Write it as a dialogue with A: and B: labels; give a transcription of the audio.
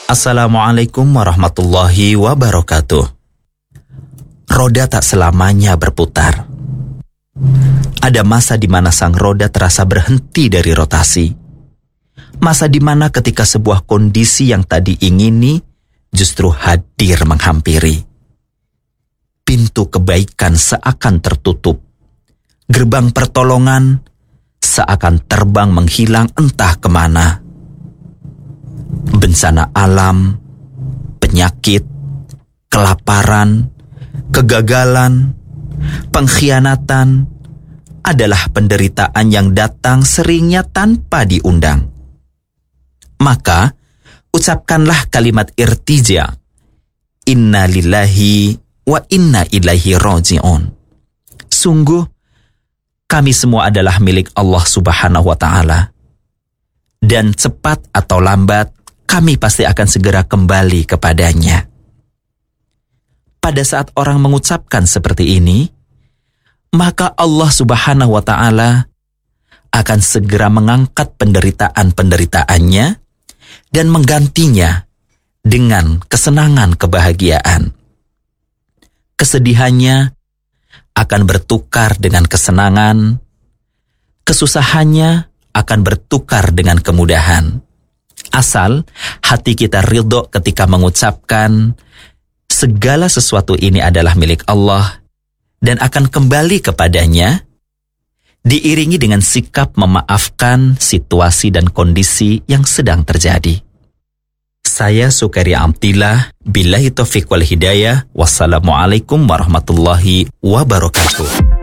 A: Assalamualaikum warahmatullahi wabarakatuh. Roda tak selamanya berputar. Ada masa di mana sang roda terasa berhenti dari rotasi. Masa di mana ketika sebuah kondisi yang tadi ingini justru hadir menghampiri. Pintu kebaikan seakan tertutup. Gerbang pertolongan seakan terbang menghilang entah kemana. Bencana alam, penyakit, kelaparan, kegagalan, pengkhianatan adalah penderitaan yang datang seringnya tanpa diundang. Maka, ucapkanlah kalimat irtija, inna lillahi wa inna ilaihi raji'un. Sungguh, kami semua adalah milik Allah Subhanahu wa Ta'ala. Dan cepat atau lambat, kami pasti akan segera kembali kepadanya. Pada saat orang mengucapkan seperti ini, maka Allah Subhanahu wa Ta'ala akan segera mengangkat penderitaan-penderitaannya dan menggantinya dengan kesenangan kebahagiaan. Kesedihannya akan bertukar dengan kesenangan, kesusahannya akan bertukar dengan kemudahan. Asal hati kita ridho ketika mengucapkan segala sesuatu ini adalah milik Allah dan akan kembali kepadanya, diiringi dengan sikap memaafkan situasi dan kondisi yang sedang terjadi. Saya Sukaria Amtillah, billahi taufiq wal hidayah, wassalamualaikum warahmatullahi wabarakatuh.